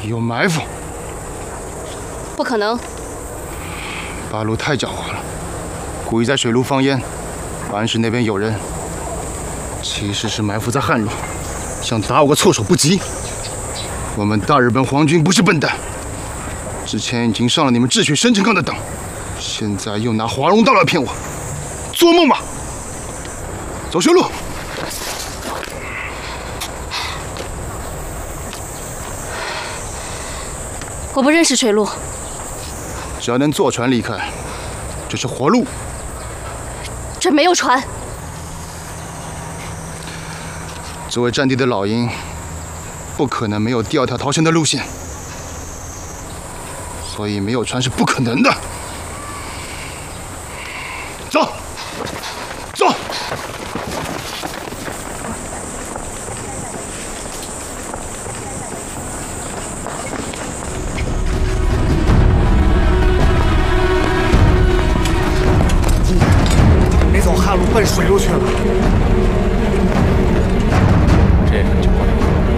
有埋伏。 不可能。 八路太狡猾了，故意在水路放烟，办事那边有人，其实是埋伏在汉路，想打我个措手不及。我们大日本皇军不是笨蛋，之前已经上了你们智取生辰纲的当，现在又拿华容道来骗我，做梦吧！走修路。 我不认识水路。 只要能坐船离开，这是活路。 这没有船。 作为战地的老鹰，不可能没有第二条逃生的路线，所以没有船是不可能的。走，走。 没走汉路，奔水路去了。